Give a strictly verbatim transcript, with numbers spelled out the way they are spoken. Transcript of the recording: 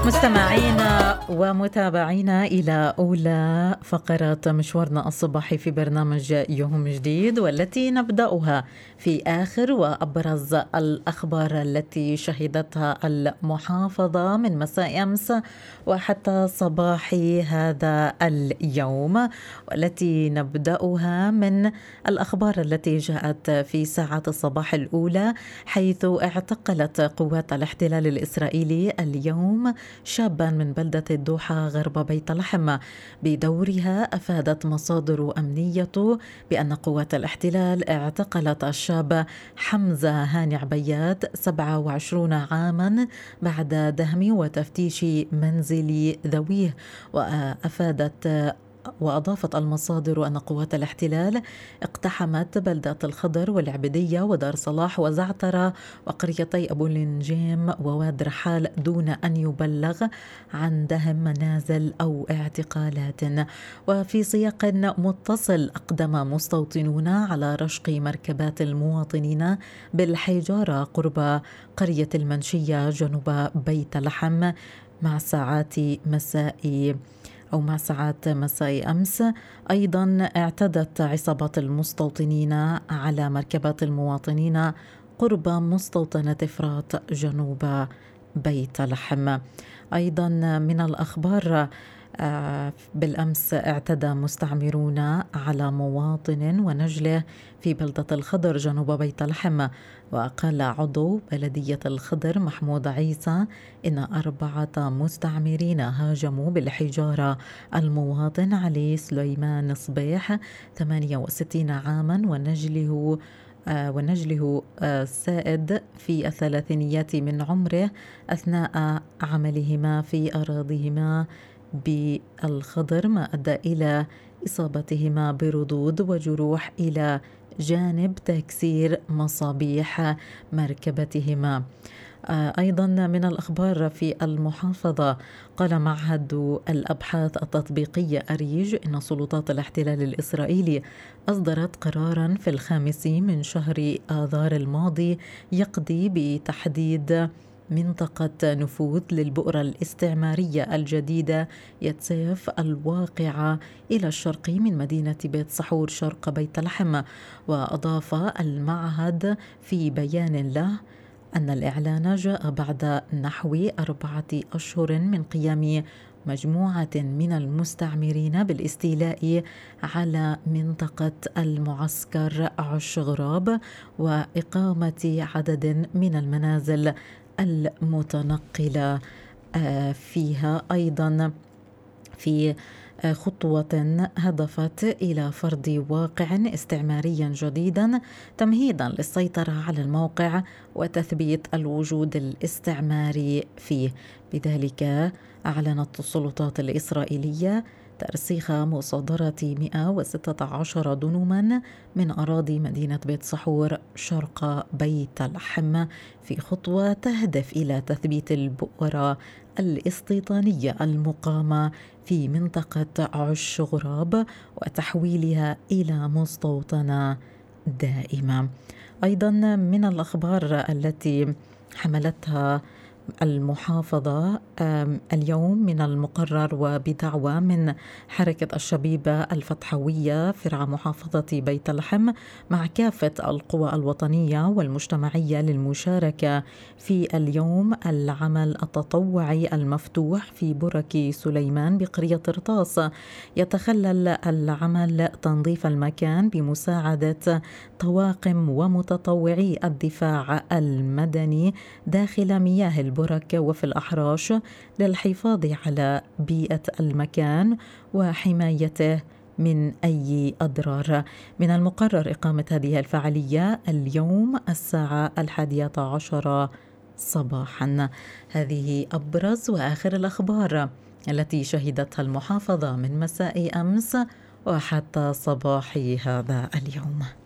مستمعينا ومتابعينا إلى أولى فقرات مشوارنا الصباحي في برنامج يوم جديد، والتي نبدأها في آخر وأبرز الأخبار التي شهدتها المحافظة من مساء أمس وحتى صباح هذا اليوم، والتي نبدأها من الأخبار التي جاءت في ساعات الصباح الأولى، حيث اعتقلت قوات الاحتلال الإسرائيلي اليوم شابا من بلدة الدوحة غرب بيت لحم. بدورها أفادت مصادر أمنية بأن قوات الاحتلال اعتقلت الشاب حمزة هاني عبياد سبعة وعشرين عاما بعد دهم وتفتيش منزل ذويه. وأفادت وأضافت المصادر أن قوات الاحتلال اقتحمت بلدة الخضر والعبدية ودار صلاح وزعترة وقريتي أبو النجيم وواد رحال دون أن يبلغ عن دهم منازل أو اعتقالات. وفي سياق متصل أقدم مستوطنون على رشق مركبات المواطنين بالحجارة قرب قرية المنشية جنوب بيت لحم مع ساعات مساء أو مع ساعات مساء أمس. أيضا اعتدت عصابات المستوطنين على مركبات المواطنين قرب مستوطنة فرات جنوب بيت لحم. أيضا من الأخبار، بالأمس اعتدى مستعمرون على مواطن ونجله في بلدة الخضر جنوب بيت لحم. وقال عضو بلدية الخضر محمود عيسى إن أربعة مستعمرين هاجموا بالحجارة المواطن علي سليمان صبيح ثمانية وستين عاما ونجله آه ونجله آه سائد في الثلاثينيات من عمره أثناء عملهما في أراضيهما بالخضر، ما أدى إلى إصابتهما بردود وجروح إلى جانب تكسير مصابيح مركبتهما. أيضا من الأخبار في المحافظة، قال معهد الأبحاث التطبيقية أريج إن سلطات الاحتلال الإسرائيلي أصدرت قرارا في الخامس من شهر آذار الماضي يقضي بتحديد منطقة نفوذ للبؤرة الاستعمارية الجديدة يتسيف الواقعة إلى الشرق من مدينة بيت سحور شرق بيت لحم. وأضاف المعهد في بيان له أن الإعلان جاء بعد نحو أربعة أشهر من قيام مجموعة من المستعمرين بالاستيلاء على منطقة المعسكر عش غراب وإقامة عدد من المنازل المتنقلة فيها، أيضا في خطوة هدفت إلى فرض واقع استعماري جديدا تمهيدا للسيطرة على الموقع وتثبيت الوجود الاستعماري فيه. بذلك أعلنت السلطات الإسرائيلية ترسيخ مصادرة مئة وستة عشر دنوما من أراضي مدينة بيت سحور شرق بيت لحم في خطوة تهدف إلى تثبيت البؤرة الاستيطانية المقامة في منطقة عش غراب وتحويلها إلى مستوطنة دائمة. أيضا من الأخبار التي حملتها المحافظة اليوم، من المقرر وبدعوة من حركة الشبيبة الفتحوية فرع محافظة بيت لحم مع كافة القوى الوطنية والمجتمعية للمشاركة في اليوم العمل التطوعي المفتوح في برك سليمان بقرية رطاس. يتخلل العمل تنظيف المكان بمساعدة طواقم ومتطوعي الدفاع المدني داخل مياه البرك وفي الأحراش للحفاظ على بيئة المكان وحمايته من أي أضرار. من المقرر إقامة هذه الفعالية اليوم الساعة الحادية عشرة صباحا. هذه أبرز وآخر الأخبار التي شهدتها المحافظة من مساء أمس وحتى صباح هذا اليوم.